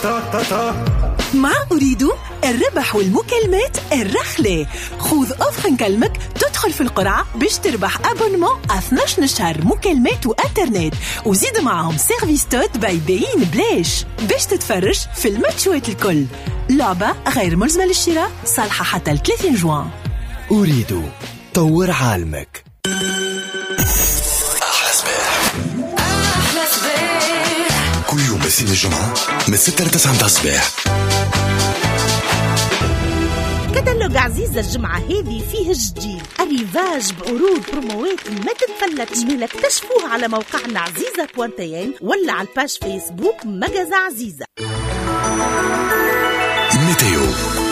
مع أريد الربح والمكالمات الرخلة. خذ أوفر نكلمك تدخل في القرعة باش تربح أبونمون 12 شهر مكالمات وإنترنت، وزيد معهم سيرفيس توت بايبين بلاش باش تتفرج في الماتشوات الكل. لعبة غير ملزمة للشراء، صالحة حتى 30 جوان. أريد طور عالمك. كل يوم بسين الجمعة من 6 ل 9 متاع الصباح. كتالوج عزيزة الجمعة هذه فيه جديد، الريفاج بعروض بروموات ما تتفلتش. ميلا اكتشفوه على موقعنا عزيزة.tn ولا على الباج فيسبوك مجازة عزيزة. ميتيو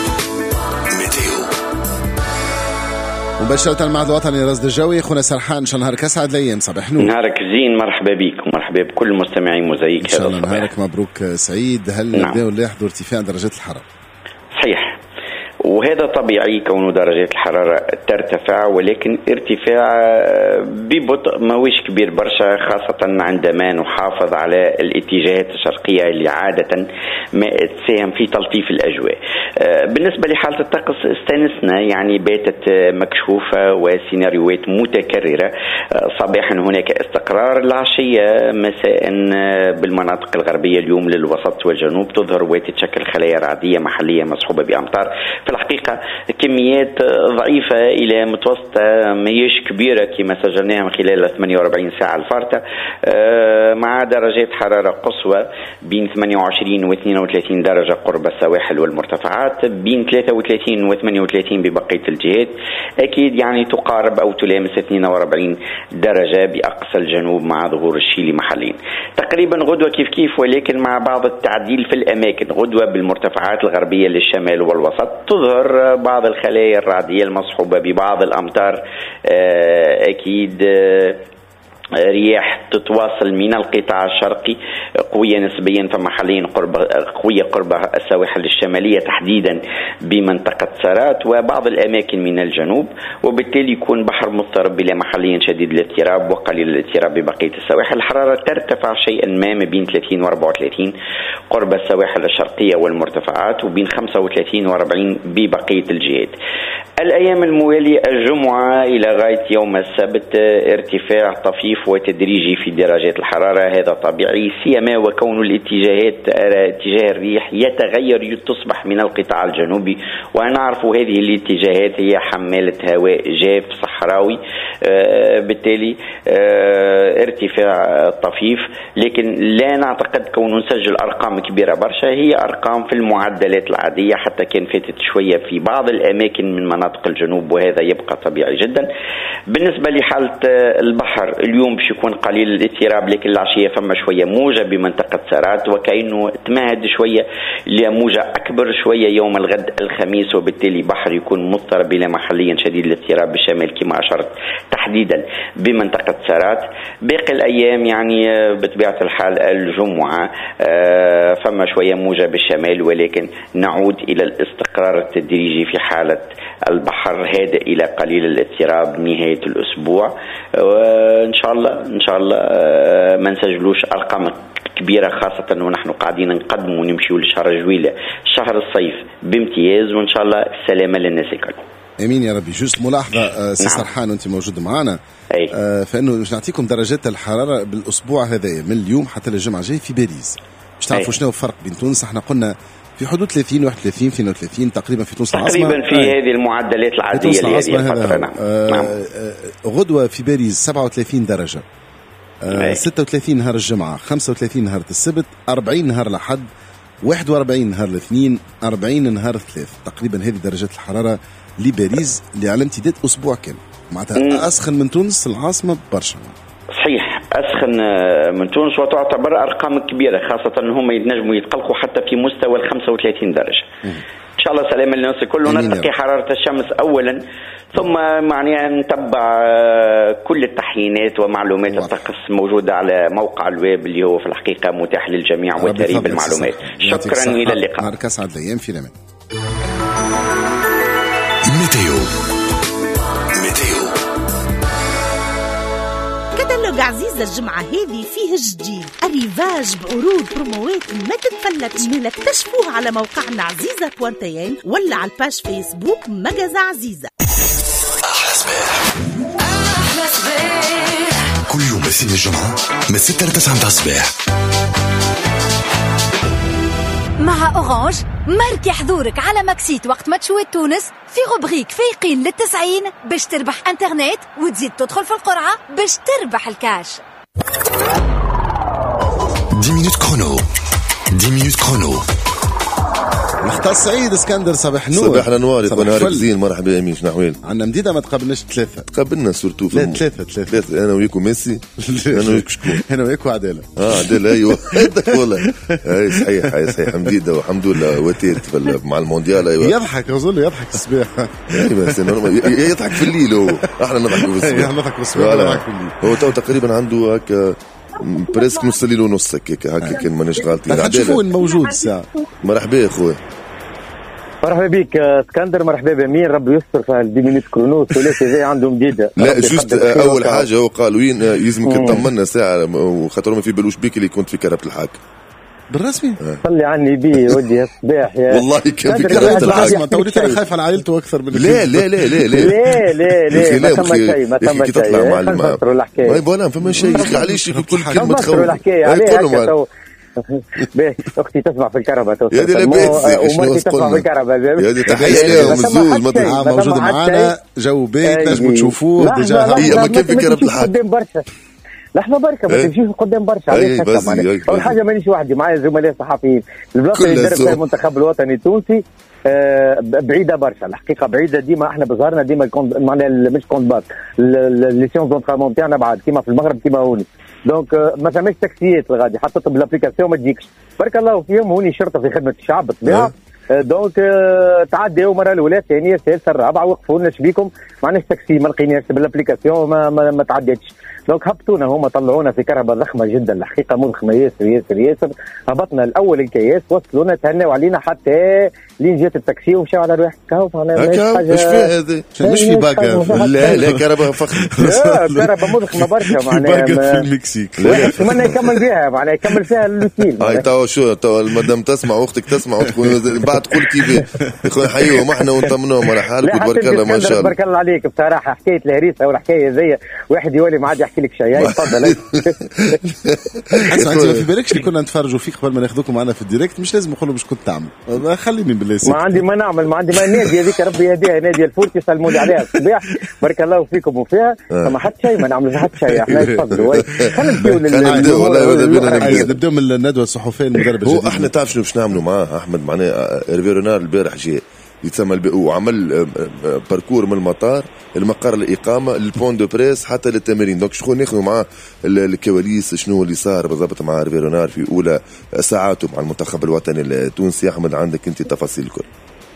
مباشرة مع الوطني رصد الجوي. خونا سرحان، شو نهارك أسعد الأيام. صباح نور. نهارك زين، مرحبا بك ومرحبا بكل مستمعي موزايك. إن شاء الله نهارك مبروك سعيد. هل نبدأ نلاحظوا ارتفاع درجات الحرارة؟ صحيح، وهذا طبيعي كونه درجات الحرارة ترتفع، ولكن ارتفاع ببطء ماهوش كبير برشا، خاصة عندما نحافظ على الاتجاهات الشرقية اللي عادة ما تساهم في تلطيف الأجواء. بالنسبة لحالة الطقس استانسنا، يعني باتت مكشوفة وسيناريوهات متكررة. صباحا هناك استقرار، العشية مساء بالمناطق الغربية اليوم للوسط والجنوب تظهر وتتشكل خلايا رعدية محلية مصحوبة بأمطار. في الحقيقة كميات ضعيفة إلى متوسطة، ماهيش كبيرة كما سجلناها من خلال 48 ساعة الفارطة، مع درجات حرارة قصوى بين 28 و 32 درجة قرب السواحل والمرتفعات، بين 33 و 38 ببقية الجهات. أكيد يعني تقارب أو تلامس 42 درجة بأقصى الجنوب مع ظهور الشيلي محليا. تقريبا غدوة كيف ولكن مع بعض التعديل في الأماكن. غدوة بالمرتفعات الغربية للشمال والوسط تظهر بعض الخلايا الرعدية المصحوبة ببعض الأمطار. أكيد رياح تتواصل من القطاع الشرقي قوية نسبيا، فما حاليا قوية قرب السواحل الشمالية تحديدا بمنطقة سارات وبعض الأماكن من الجنوب، وبالتالي يكون بحر مضطرب إلى محليا شديد الاضطراب وقليل الاضطراب ببقية السواحل. الحرارة ترتفع شيئا ما بين 30 و 34 قرب السواحل الشرقية والمرتفعات، وبين 35 و 40 ببقية الجهات. الأيام الموالية الجمعة إلى غاية يوم السبت ارتفاع طفيف وتدريجي في درجات الحرارة، هذا طبيعي سيما وكون اتجاه الريح يتغير، تصبح من القطاع الجنوبي، ونعرف هذه الاتجاهات هي حمالة هواء جاف صحراوي، بالتالي ارتفاع طفيف، لكن لا نعتقد كون نسجل أرقام كبيرة برشا، هي أرقام في المعدلات العادية، حتى كان فاتت شوية في بعض الأماكن من مناطق الجنوب وهذا يبقى طبيعي جدا. بالنسبة لحالة البحر اليوم باش يكون قليل الاضطراب، لكن العشية فما شوية موجة بمنطقة سارات، وكأنه تمهد شوية لموجة أكبر شوية يوم الغد الخميس، وبالتالي بحر يكون مضطرب إلى محليا شديد الاضطراب بالشمال كما أشرت تحديدا بمنطقة سارات. باقي الأيام يعني بطبيعة الحال الجمعة فما شوية موجة بالشمال، ولكن نعود إلى الاستقرار التدريجي في حالة البحر هادئ إلى قليل الاضطراب نهاية الأسبوع، وإن شاء الله ما نسجلوش أرقام كبيرة، خاصة ونحن قاعدين نقدم ونمشيو لشهر جويلة شهر الصيف بامتياز، وإن شاء الله السلامة للناس الكل. امين يا ربي. جوست ملاحظه سي سرحان وانت موجود معنا، فانه باش نعطيكم درجات الحراره بالاسبوع هذايا من اليوم حتى الجمعه الجاي في باريس، باش تعرفوا شنو الفرق بين تونس. احنا قلنا في حدود 30 31 32 تقريبا في تونس العاصمه، تقريبا في هذه المعدلات العاديه لهذه الفتره. نعم. غدوه في باريس 37 درجه، 36 نهار الجمعه، 35 نهار السبت، 40 نهار الاحد، 41 نهار الاثنين، 40 نهار الثلاث. تقريبا هذه درجات الحراره لباريس اللي على امتداد اسبوع كامل، معناتها اسخن من تونس العاصمه برشا. صحيح، أسخن من تونس، وتعتبر أرقام كبيرة، خاصة أنهم يتنجموا يتقلقوا حتى في مستوى 35 درجة. إن شاء الله سلام للناس الكل، ونتقي حرارة الشمس أولا، ثم معناها نتبع كل التحيينات ومعلومات الطقس موجودة على موقع الويب اللي هو في الحقيقة متاح للجميع وتريب المعلومات. شكرا، إلى اللقاء. نهارك أسعد الأيام، في الأمان. ميتيو كتالوج عزيزة الجمعة هذه فيه جديد الريفاج بعروض بروموات ما تتفلتش. نكتشفوه على موقعنا عزيزة.tn ولا على الباج فيسبوك مجازة عزيزة. أحلى صباح كل يوم اثنين الجمعة من 6 ل 9 متاع الصباح. مع أورانج ماركي حضورك على ماكسيت وقت ما تشوي تونس في غبريك فايقين لل90 باش تربح انترنت وتزيد تدخل في القرعة باش تربح الكاش. 10 minutes chrono 10 minutes chrono. مختار سعيد اسكندر صباح نور. صباح الانوار يا نهارك زين. مرحبا امين شنو احوالك؟ عندنا مديده ما تقابلناش ثلاثه. تقابلنا سورتو في ثلاثه انا وياكو ميسي. انا وياكو شكون؟ انا وياكو عداله. عداله ايوه والله اي صحيح مديده والحمد لله وتيت مع المونديال. ايوه يضحك اظن يضحك الصباح. بس يضحك في الليل هو. احنا نضحك في الصباح. نضحك في الصباح نضحك في الليل. هو تو تقريبا عنده هكا بريسك نص الليل ونص هكا كان مانيش غالطين. عداله موجود الساعه. مرحبا يا خويا. مرحبا بك اسكندر. مرحبا بامين. ربي يستر في 10 مينيت كرونو ثلاثي زي عندهم جديده. لا جوست اول حاجه هو قال وين يلزمك تطمنا ساعه وخاطر ما في بالوش بيك اللي كنت في كربة الحاكم بالرسمي. صلي عني بي ودي الصباح يا والله كان في كربة الحاكم. توليت انا خايف على عائلته اكثر من لا ما ثم شيء ما ثم شيء. تطلع مع ما يبغى فما شيء علاش في كل كلمه تخوف كلهم. اختي تسمع في الكهرباء يا دي لاباس ومرتي تسمع في الكهرباء يا دي تحيه لهم الزوز موجود معنا جو بيت تنجموا تشوفوه ديجا. هي ما كان في كهرباء الحاكم لحظه بركه ما تمشيش قدام برشا. اول حاجه مانيش وحدي معايا زملاء صحفيين. البلاصه اللي درب فيها المنتخب الوطني التونسي بعيده برشا الحقيقه. بعيده ديما احنا بظهرنا ديما معناها مش كونت باك لي سيونس دونترينمون نتاعنا بعد كيما في المغرب كيما هوني. دونك ما ثماش تاكسيات الغادي حطيت بالابليكاسيون ما تجيكش. بارك الله فيهم هوني شرطه في خدمه الشعب بالطبيعه. دونك تعداو مره الاولى الثانيه الثالثه الرابعه وقفوا لنا شبيكم ما عندناش تاكسي ما لقيناش بالابليكاسيون ما تعديتش. دونك هبطونا هما طلعونا في كهرباء ضخمه جدا الحقيقه مضخمه ياسر. هبطنا الاول الكياس وصلونا تهنوا علينا حتى لين جات التاكسي ومشاو على رواحك. كهو معناها ايش فيها هذه؟ مش في باكا. لا كهرباء فخمه. كهرباء مضخمه برشا معناها في المكسيك. اتمنى يكمل فيها معناها يكمل فيها اللوتيل. هاي تو المدام تسمع واختك تسمع وتكون بعد تقول كيف يا خويا نحييهم احنا ونطمنوهم على حالك وتبارك الله ما شاء الله. تبارك الله عليك بصراحه. حكايه الهريسه والحكايه زي واحد يولي معاد يحكي لك شيء. تفضل. اسمع انت ما في بالكش اللي كنا نتفرجوا فيك قبل ما ناخذوكم معنا في الديريكت مش لازم نقول مش كنت تعمل. خليني بالله ما عندي ما نعمل ما عندي ما نادي هذيك ربي يهديها نادي الفورتي سلموني عليها الصباح. بارك الله فيكم وفيها ما حد شيء ما نعمل حد شيء. احنا تفضلوا خلينا نبداو من الندوه الصحفيه المدرب الجديد. هو احنا تعرف شنو باش نعملوا معاه احمد معناه هيرفي رونار البارح جاء يتسمى وعمل باركور من المطار المقر الإقامة البون دو بريس حتى للتمارين. دونك شكون ناخذوا معاه الكواليس شنو اللي صار بالضبط مع هيرفي رونار في أولى ساعاته مع المنتخب الوطني التونسي. أحمد عندك أنت تفاصيل الكل.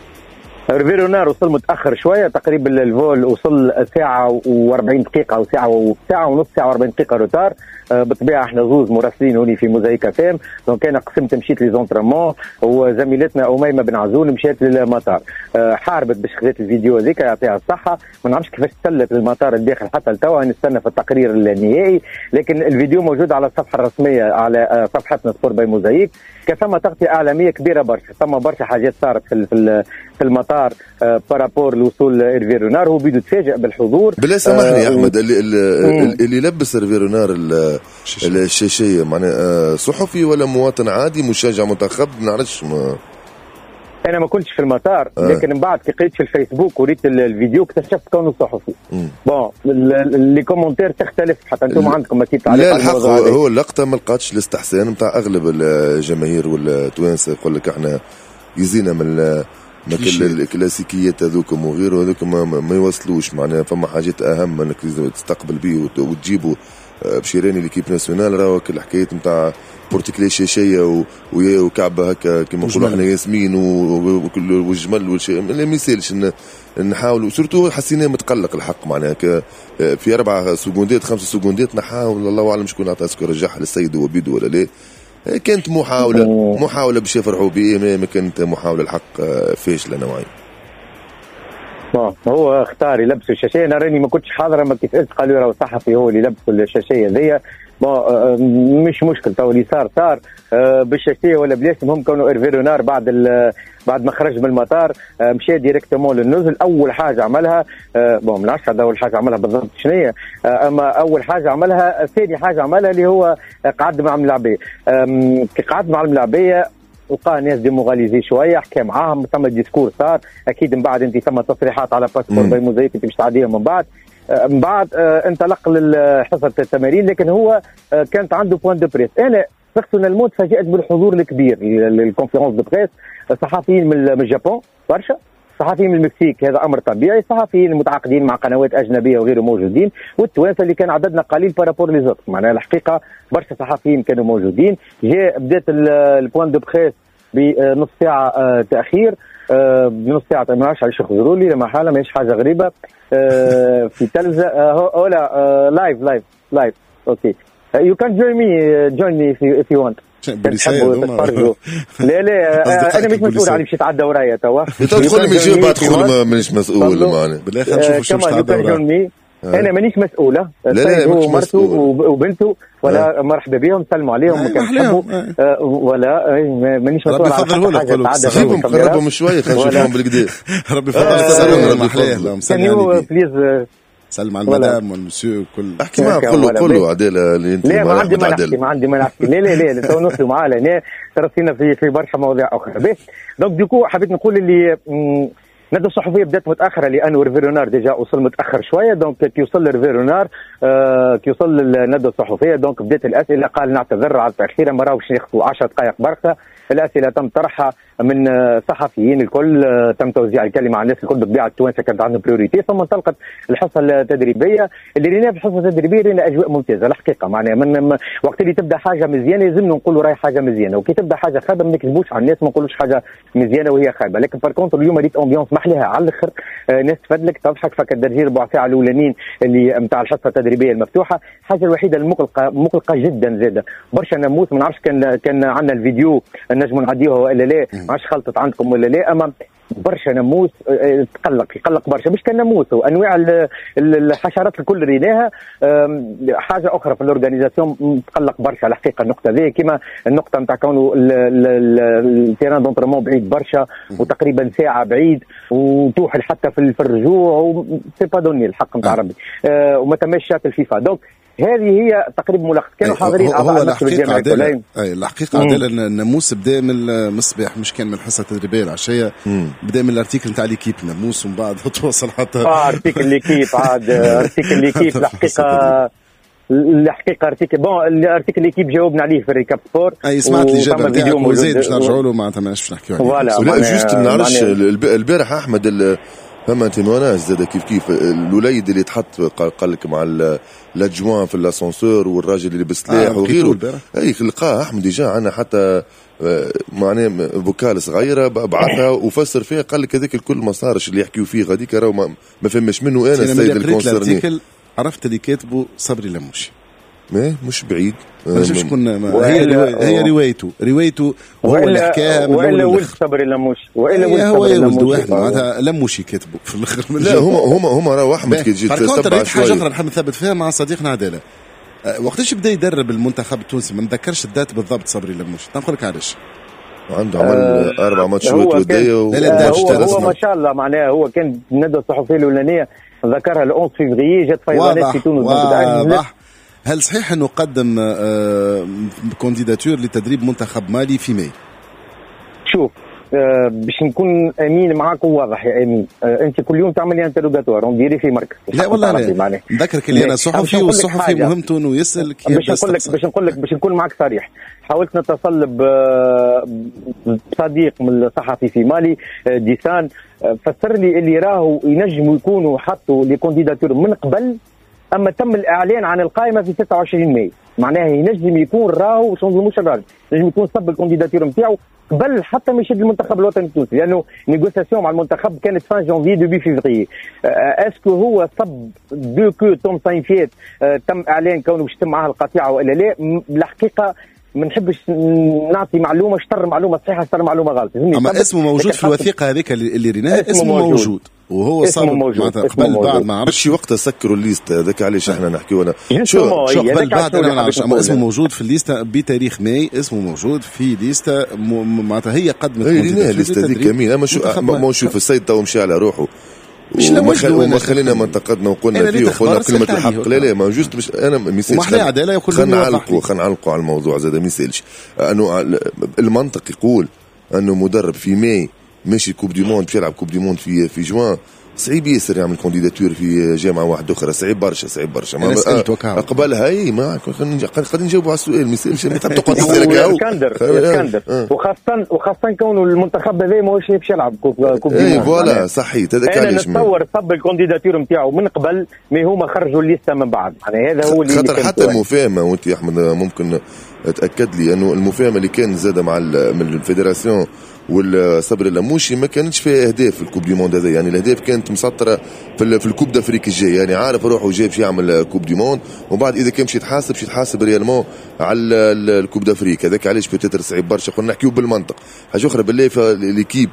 هيرفي رونار وصل متأخر شوية تقريبا. الفول وصل ساعة و40 دقيقة أو ساعة ونص ساعة و40 دقيقة روتار. بالطبيعة احنا زوز مراسلين هوني في موزايكا فام. دونك انا قسمت مشيت لي زونترمون وزميلتنا أميمة بن عزول مشيت للمطار. حاربت باش خذت الفيديو هذيك يعطيها الصحة. ما نعرفش كيفاش تسلت للمطار الداخل حتى لتوا نستنى في التقرير النهائي. لكن الفيديو موجود على الصفحة الرسمية على صفحتنا سبور باي موزايك. كثم تغطية إعلامية كبيرة برشا. ثم برشا حاجات صارت في المطار بارابور لوصول هيرفي رونار. هو بيدو تفاجئ بالحضور. بلا سامحني يا أحمد اللي لبس هيرفي رونار الشاشية معناه صحفي ولا مواطن عادي مشجع منتخب ما نعرفش. انا ما كنتش في المطار لكن من بعد كي قريت في الفيسبوك وريت الفيديو اكتشفت كونه صحفي. بون لي كومونتير تختلف حتى انتم عندكم اكيد تعليق. لا الحق هو اللقطه ما لقاتش الاستحسان نتاع اغلب الجماهير والتوانسه. يقول لك احنا يزينا من الكلاسيكيات هذوكم وغيره هذوكم ما يوصلوش معناها. فما حاجات اهم انك تستقبل بيه وتجيبوا بشيراني ليكيب ناسيونال. راهو الحكايه نتاع بورتيكلي شاشيه وكعبه هكا كيما نقولوا احنا ياسمين والجمل والشيء ما يسالش نحاولوا. سورتو حسينا متقلق الحق معناها في 4 سكوندات 5 سكوندات نحاول الله اعلم شكون عطى سكور رجعها للسيد وبيدو ولا لا. كانت محاوله باش يفرحوا به ما كانت محاوله الحق فاشله نوعا. هو اختار يلبسوا الشاشيه. انا راني ما كنتش حاضره، ما كيف سالت قالوا راهو الصحفي هو اللي لبسوا الشاشيه ذي. مش مشكل، تو اللي صار بالشاشيه ولا بلاش. المهم كانوا ايرفي رونار بعد ما خرج من المطار مشى ديريكتومون للنزل. اول حاجه عملها ما نعرفش اول حاجه عملها بالضبط شنو، اما اول حاجه عملها، ثاني حاجه عملها اللي هو قعد مع الملاعبيه. قعد مع الملاعبيه وقع ناس ديموغاليزي شويه، حكى معاهم، ثم ديسكور صار اكيد. من بعد انت ثم تصريحات على باسبور باي موزايك انت باش تعديها من بعد انطلق لحصه التمارين. لكن هو كانت عنده بوان دو بريس. انا بيرسونيلمون تفاجات بالحضور الكبير للكونفيرونس دو بريس. صحفيين من اليابان برشا، صحفيين من المكسيك هذا امر طبيعي، صحفيين المتعاقدين مع قنوات اجنبيه وغيره موجودين، والتوانسه اللي كان عددنا قليل بارابور لي زوت. معناها الحقيقه برشا صحفيين كانوا موجودين. بدات البوان دو بريس بنص ساعه تاخير، بنص ساعه ما نعرفش علاش يخزروا لي، لما حاله ماهيش حاجه غريبه. في تلفزه لا لايف اوكي. You can join me if you want. لا انا مش مسؤول على باش يتعدى ورايا توا. تقول لي مش بعد تقول مانيش مسؤول معناها. بالاخر نشوفوا شو يتعدى ورايا. انا مانيش مسؤوله. لا هو مرته وبنته ولا مرحبا بهم، سلموا عليهم ما كنحبوا ولا مانيش مسؤول على حاجه. سيبهم قربهم شويه خلينا نشوفهم بالكدا. ربي يفضل. ربي يفضل. كان بليز سلم على المدام والمسيو كل. احكي معاه كله عداله اللي انت. لا ما عندي ما نحكي. لا تو نوصلوا معاه لهنا. ترسينا في برشا مواضيع اخرى. دونك ديكو حبيت نقول اللي الندوة الصحفية بدات متأخرة لأنه ريفي رونار ديجا وصل متأخر شوية. دونك كي وصل ريفي رونار كي وصل الندوة الصحفية دونك بدات الأسئلة. قال نعتذر على التأخير، ما راهوش ناخذوا 10 دقائق بركة. الأسئلة تم طرحها من صحفيين الكل، تم توزيع الكلمة على الناس الكل. بطبيعة التوانسة كانت عندهم بريوريتي. ثم انطلقت الحصة التدريبية اللي رينا في الحصة التدريبية رينا أجواء ممتازة الحقيقة. معناها من وقت اللي تبدأ حاجة مزيانة لازم نقولوا راهي حاجة مزيانة، وكي تبدأ حاجة خايبة ما نكذبوش على الناس ما نقولوش حاجة مزيانة وهي خايبة. لكن باركونتر اليوم ريت أمبيونس محلها على الآخر، ناس تفدلك تضحك. فكالدرجين ربع ساعة الأولانيين اللي نتاع الحصة التدريبية المفتوحة، الحاجة الوحيدة المقلقة جدا زادة برشا ناموس. ما نعرفش كان عندنا الفيديو نجموا نعديوها ولا لا، ما عادش خلطت عندكم ولا لا. اما برشا ناموس يقلق برشا. مش كان ناموس، وانواع الحشرات الكل ريناها. حاجه اخرى في الاورغانيزاسيون تقلق برشا الحقيقه. النقطه ذي كما النقطه نتاع كونه التيران دونترمون بعيد برشا، وتقريبا ساعه بعيد، وتوحل حتى في الرجوع، سي با دوني الحق نتاع ربي. وما تماش شات الفيفا. دونك هذه هي تقريبا ملخص. كانوا حاضرين اعضاء المكتب الجامعي كلهم. الحقيقه عداله الناموس بدا من الصباح، مش كان من الحصه التدريبيه العشيه. بدا من الارتيكل نتاع ليكيب ناموس، ومن بعد توصل حتى ارتيكل ليكيب. عاد ارتيكل ليكيب الحقيقه الارتيكل ليكيب جاوبنا عليه في الريكاب سبور. سمعت الاجابه نتاعك وزيد باش نرجعوا له. معناتها ماناش باش نحكيو عليه. لا جوست ما نعرفش البارح احمد فما تيموناج زاد كيف الوليد اللي تحط قال لك مع الادجوان في الاسانسور، والراجل اللي لبس سلاح وغيره. اي لقاه احمد ديجا عندنا حتى معناه فوكال صغيره بعثها وفسر فيها. قال لك هذاك الكل ما صارش اللي يحكيوا فيه غاديك راهو ما فهمش منه. انا السيد الكونسيرني عرفت اللي كاتبه صبري لموشي. مش بعيد. مش كنا هي روايته وهو اللي حكاها من والا ولد صبري لموشي، والا ولد صبري لموشي واحد معناتها لموشي كاتبه في الاخر. لا هما راهو احمد كي تجي تتبع شويه. حاجه اخرى نحب نثبت فيها مع صديقنا عداله. وقتاش بدا يدرب المنتخب التونسي؟ ما نذكرش الدات بالضبط صبري لموشي. نقول لك علاش عنده عمل 4 ماتشات وديه. هو ما شاء الله. معناها هو كان الندوه الصحفيه الاولانيه ذكرها 11 فيفري جات فيضانات في تونس. هل صحيح انه قدم كونديداتور لتدريب منتخب مالي في ماي؟ شوف باش نكون امين معاك وواضح يا امين. انت كل يوم تعمل لي انتروغاتوار ونديري في مركز. لا والله لا نذكرك اللي انا صحفي، والصحفي مهمته انه يسال. باش نكون معك صريح. حاولت نتصل بصديق من الصحفي في مالي ديسان، فسر لي اللي راهو ينجموا يكونوا حطوا لي كونديداتور من قبل، اما تم الاعلان عن القائمه في 26 ماي. معناها ينجم يكون راهو شو نظلموش الراجل، ينجم يكون صب الكونديداتور نتاعو قبل حتى ما يشد المنتخب الوطني التونسي، لانه نيغوسياسيون مع المنتخب كانت فان جانفي دوبي فيفري. اسكو هو صب دو كو توم ساينفيت تم اعلان كونه باش تم معاه القطيعه ولا لا؟ الحقيقه ما نحبش نعطي معلومه شطر معلومه صحيحه شطر معلومه غلطه. اما اسمه موجود في الوثيقه هذيك اللي ريناها، اسمه موجود وهو صار معناتها قبل بعد ما عرفش وقتها سكروا الليست هذاك علاش احنا نحكيو. انا شو قبل بعد انا ما نعرفش، اما اسمه موجود في الليسته بتاريخ ماي، اسمه موجود في ليسته معناتها هي قدمت الليسته هذيك كمين. اما شو شوف السيد تو مشى على روحه وما خلينا منطقتنا وقلنا فيه وقلنا كلمة الحق. لا ما جوست مش انا مثال خلينا نعلقوا على الموضوع زاد ما يسالش انه المنطق يقول انه مدرب في ماي ماشي كوب دي موند يلعب كوب دي موند في جوان، صعيب ياسر يعمل كونديداتور في جامعه واحده اخرى، صعيب برشا قبلها اي ما قاعدين نجاوبوا على السؤال ما يسالش تقعد تسالك اسكندر وخاصه كونه المنتخب هذا ماهوش باش يلعب كوب دي موند. فوالا صحيت هذاك علاش انا نتصور صب الكونديداتور نتاعو من قبل ما هما خرجوا الليسته من بعد. يعني هذا هو اللي خاطر حتى المفاهمه وانت يا احمد ممكن تاكد لي انه المفاهمه اللي كان زاده مع من الفيدراسيون والصبر اللاموشي ما كانتش فيها اهداف في الكوب دي موند هذا. يعني الاهداف كانت مسطره في الكوب دافريك الجاي، يعني عارف روحه جاي باش يعمل كوب دي موند، وبعد اذا كان باش يتحاسب ريالمون على الكوب دافريك. هذاك علاش بيتيتر صعيب برشا. قلنا نحكيو بالمنطق. حاجه اخرى بالله ليكيب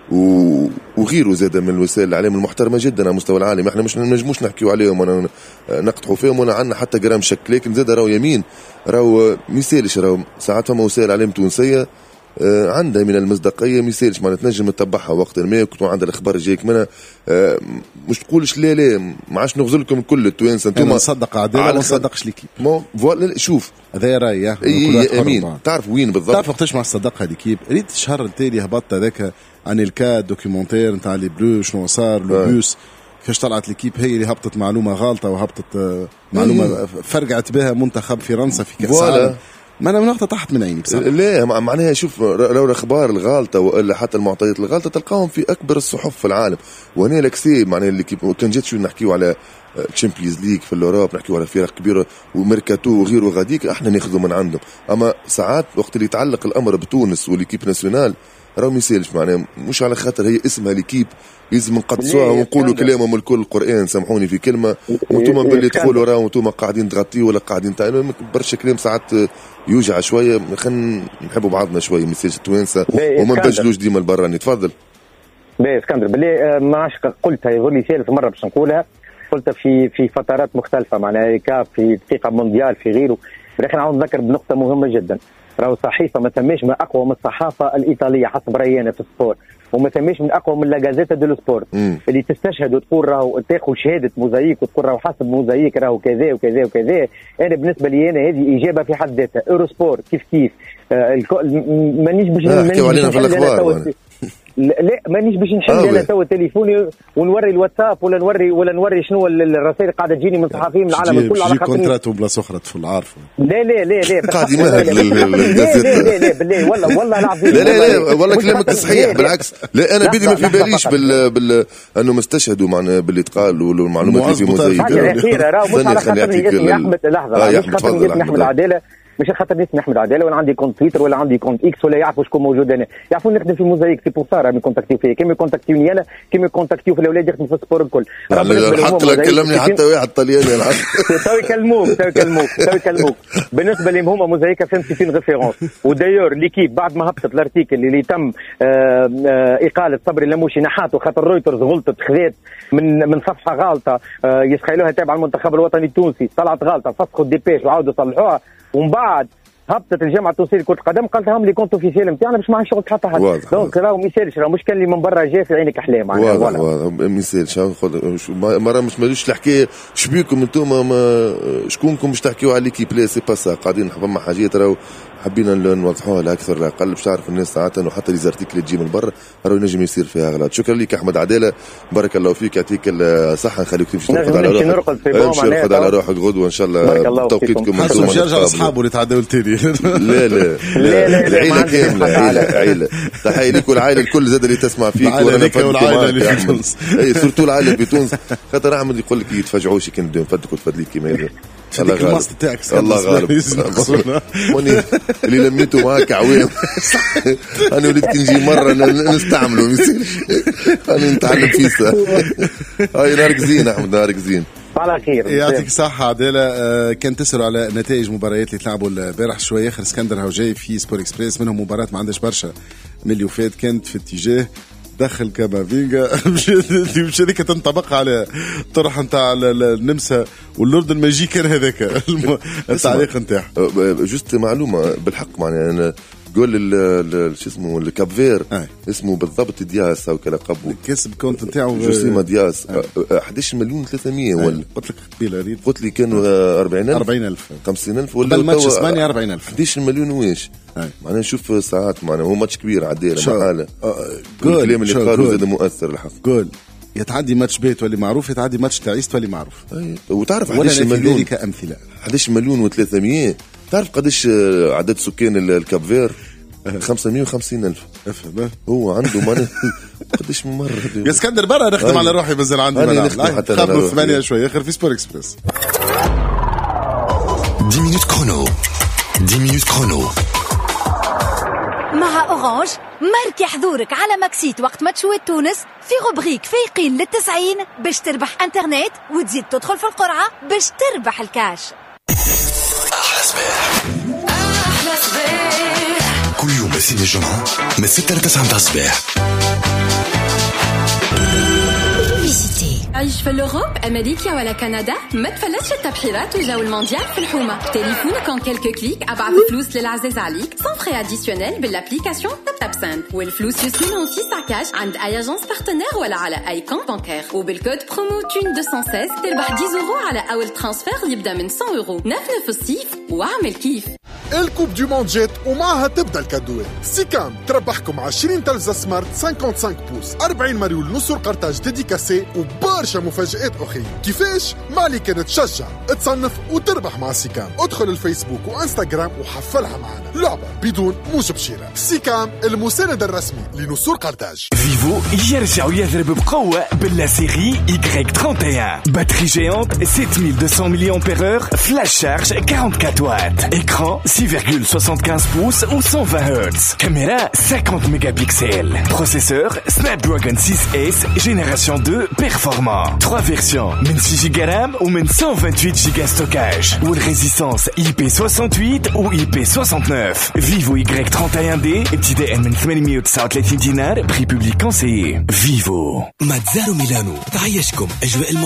وغيره زاد من الوسائل الاعلام المحترمه جدا على مستوى العالم، احنا مش نجموش نحكيو عليهم وانا نقطعوا فيهم ولا عندنا حتى جرام شك، لكن زاد راهو يمين راهو ميسالش، راهو ساعات فما وسائل اعلام تونسيه عندها من المصداقيه ميسالش ما تنجم تتبعها وقت ما كنتوا عندها الاخبار جايك منها. مش تقولش لا ما عادش نغزلكم كل التوانسه انتم نصدق عداله ما نصدقش ليكيب. فوالا شوف هذا رايي امين. تعرف وين بالضبط؟ تعرف وقتاش ما صدقها ليكيب؟ ريت الشهر التالي هبط هذاك عن الكا دوكيومنتير نتاع لي بلو شنو صار لو بوس كيفاش طلعت ليكيب هي اللي هبطت معلومه غلطه وهبطت معلومه فرقعت بها منتخب فرنسا في كاس العالم. ما انا نقطة تحت من عيني بصراحة. لا معناها شوف لو الاخبار الغلطه والا حتى المعطيات الغلطه تلقاهم في اكبر الصحف في العالم. وهنا لكسي معناها اللي كان جات شو نحكيو على تشامبيونز ليج في الاوروب، نحكيو على فرق كبيره وميركاتو وغيره غاديك احنا ناخذوا من عندهم. اما ساعات وقت اللي يتعلق الامر بتونس والليكيب ناسيونال راهو ما يسالش معناها مش على خاطر هي اسمها ليكيب لازم نقدسوها ونقولوا كلامهم الكل القران سامحوني في كلمه وانتم باللي تقولوا راهو انتم قاعدين تغطيوا ولا قاعدين برشا كلام ساعات يوجع شويه. خلينا نحبوا بعضنا شويه مساج التوانسه وما نبجلوش ديما البراني. تفضل باهي اسكندر بالله ما عادش قلتها يقول لي ثالث مره باش نقولها، قلتها في فترات مختلفه معناها كاف في دقيقه مونديال في غيره، ولكن عاود نذكر بنقطه مهمه جدا. راهو صحيفه ما تسميش من اقوى من الصحافه الايطاليه حسب رايي في السبور، وما تسميش من اقوى من لا جازيتا دو سبورت اللي تستشهد وتقول راهو تاخذ شهاده موزايك وتقول راهو حسب موزايك راهو كذا وكذا وكذا. انا بالنسبه لي انا هذه اجابه في حد ذاتها. اورو سبور كيف مانيش باش نحكيو علينا في الاخبار. لا مانيش باش نحل انا توا تليفوني ونوري الواتساب ولا نوري شنو الرسائل اللي قاعده تجيني من صحفيين من العالم الكل على خاطر كونترات وبلاصه اخرى تفل عارفه. لا قاعد يمهد لا بالله والله العظيم لا والله كلامك صحيح بالعكس. لا انا بدي ما في باليش انه مستشهدوا معنا باللي تقال والمعلومات اللي في موزايك. حاجه اخيره راهو مش على خاطر اسمي احمد لحظه مش خاطر اسمي احمد عداله، مش خاطر اسمي احمد عداله ولا عندي كونت تويتر ولا عندي كونت اكس ولا يعرفوا شكون موجود انا، يعرفوا نخدم في موزايك سي بور سا يكونتاكتيو فيا كيما يكونتاكتيوني انا كيما يكونتاكتيو في الاولاد يخدموا في السبور الكل. حتى لا كلمني حتى واحد طلياني تو يكلموك بالنسبه لهم هما موزايك فهم في ريفيرونس. ودايور ليكيب بعد ما هبطت الارتيكل اللي تم اقاله صبري اللاموشي نحاته خاطر رويترز غلطت خذات من صفحه غلطه يسخيلوها تابع المنتخب الوطني التونسي، طلعت غلطه فسخوا الديبيش وعاودوا صلحوها، ومن بعد هبطت الجامعه التونسيه لكره القدم قالت لهم لي كونت اوفيسيال نتاعنا باش ما عندش شغل حتى حد. دونك راهو ما يسالش، راهو مش كان اللي من برا جاي في عينك احلام واضح ما يسالش. مره مش مالوش الحكايه شبيكم انتم شكونكم باش تحكيوا على ليكيب لا سي با سا قاعدين فما حاجات راهو حبينا نوضحوها لاكثر لا اقل باش تعرف الناس ساعات انه حتى لي زارتيكل تجي من برا راهو ينجم يصير فيها غلط. شكرا لك احمد عداله بارك الله فيك يعطيك الصحه نخليك تمشي ترقد على روحك ترقد على روحك غدوه ان شاء الله بتوقيتكم انتم يرجعوا اصحابه اللي تعدوا التاني. لا العيله كامله عيله تحيه لك والعائله الكل زاد اللي تسمع فيك وانا والعائله اللي في تونس اي سورتو العائله في تونس خاطر احمد يقول لك يتفاجئوش كي نبداو نفدكوا تفدليك كيما هذا. الله غالب تاعك الله غالب اللي لميته معاك عوام انا وليت كي نجي مره نستعمله ما يصيرش انا نتعلم فيسا. هاي نهارك زين احمد نهارك زين. على خير. يعطيك الصحة عدالة. كان تسألوا على نتائج مباريات اللي تلعبوا البارح شوية. آخر اسكندر هوجاي في سبور اكسبريس، منهم مباراة ما عندهاش برشا ملي وفات، كانت في اتجاه دخل كامافينجا مش هذيك تنطبق على طرح نتاع النمسا والأردن، ما يجي كان هذاك التعليق نتاعه. جست معلومة بالحق معناها جول شو اسمه الكاب فير اسمه بالضبط دياس او كلقبه كسب كونت نتاعو جوسيما دياس 11 مليون 300 ولا قلت لك قبيله قلت لي كانوا 40,000 50,000 ولا الماتش اسبانيا 40,000 11 مليون ويش معناها نشوف ساعات معناها هو ماتش كبير عديله معاله جول الكلام اللي قالوا زاد مؤثر الحق جول يتعدي ماتش بيت ولي معروف، يتعدي ماتش تعيس ولي معروف. وتعرف 11 مليون كأمثلة 11 مليون و300. تعرف قديش عدد سكان الكاب فير؟ 550,000. هو عنده معنى قديش من مرة يا اسكندر برا نخدم على روحي بزل عندي ملعب خبروا 8 شوية آخر في سبور اكسبريس. 10 minutes chrono 10 minutes chrono مع أورانج ماركي حضورك على ماكسيت وقت ما تشوي تونس في غبريك فايقين لل90 باش تربح انترنت وتزيد تدخل في القرعة باش تربح الكاش. أحلى صباح كل يوم اثنين الجمعة من 6 ل 9 متاع الصباح. عيش في الأوروب أمريكا ولا كندا، ما تفلتش التبحيرات وجو المونديال في الحومة. تليفونك en quelques clics أبعث فلوس للعزيز عليك sans frais additionnels بالابليكاسيون تاب سند، والفلوس يوصلون في ساكاش عند أي أجنس بارتنير ولا على أي كونت بانكير، وبالكود برومو تون 216 تربح 10 يورو على أول ترانسفير يبدأ من 100 يورو. 99 الصيف واعمل كيف. الكوب دي موند جات ومعها تبدا الكادوات. سيكام تربحكم 20 تلفزة سمارت 55 بوس، 40 مريول نصر قرطاج ديديكاسي وبرشا مفاجآت أخرى. كيفاش؟ مالي كانت تشجع تصنف وتربح مع سيكام. ادخل الفيسبوك وانستغرام وحفلها معنا. لعبة بدون موجب شراء. سيكام المساند الرسمي لنصر قرطاج. فيفو يرجع يضرب بقوة باللا سيري Y31. باتري جيانت 7200 mAh, flash charge 44 watts. Écran 6,75 pouces ou 120 Hz. Caméra 50 mégapixels. Processeur Snapdragon 6S génération 2 performant. 3 versions من 6 GB RAM ou من 128 GB stockage. Ou résistance IP68 ou IP69. Vivo Y31D ابتداء من 839 دينار, prix public conseillé. Vivo. ماتزارو ميلانو تعيشكم أجواء